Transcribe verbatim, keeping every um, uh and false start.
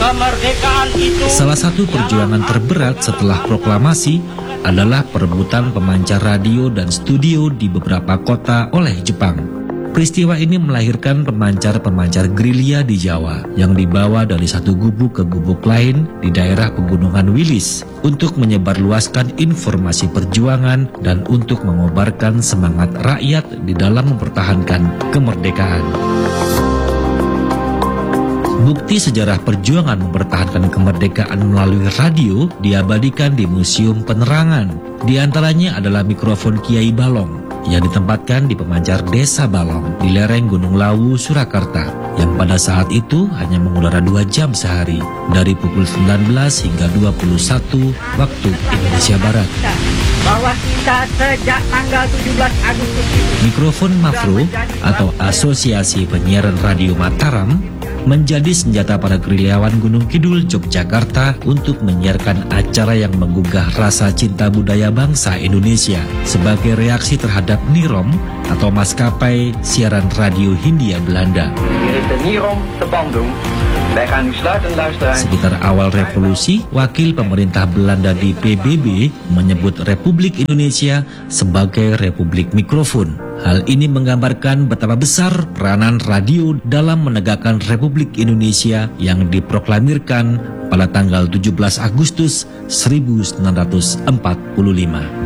Kemerdekaan itu. Salah satu perjuangan terberat setelah proklamasi adalah perebutan pemancar radio dan studio di beberapa kota oleh Jepang. Peristiwa ini melahirkan pemancar-pemancar gerilya di Jawa yang dibawa dari satu gubuk ke gubuk lain di daerah pegunungan Wilis untuk menyebarluaskan informasi perjuangan dan untuk mengobarkan semangat rakyat di dalam mempertahankan kemerdekaan. Bukti sejarah perjuangan mempertahankan kemerdekaan melalui radio diabadikan di Museum Penerangan. Di antaranya adalah mikrofon Kiai Balong yang ditempatkan di pemancar Desa Balong di lereng Gunung Lawu, Surakarta, yang pada saat itu hanya mengudara dua jam sehari dari pukul sembilan belas hingga dua puluh satu waktu Indonesia Barat. Bahwa kita sejak tanggal tujuh belas Agustus itu. Mikrofon Mafro atau Asosiasi Penyiaran Radio Mataram menjadi senjata para gerilyawan Gunung Kidul, Yogyakarta untuk menyiarkan acara yang menggugah rasa cinta budaya bangsa Indonesia sebagai reaksi terhadap Nirom atau maskapai siaran radio Hindia Belanda. Sekitar awal revolusi, wakil pemerintah Belanda di P B B menyebut Republik Indonesia sebagai Republik Mikrofon. Hal ini menggambarkan betapa besar peranan radio dalam menegakkan Republik Indonesia yang diproklamirkan pada tanggal tujuh belas Agustus seribu sembilan ratus empat puluh lima.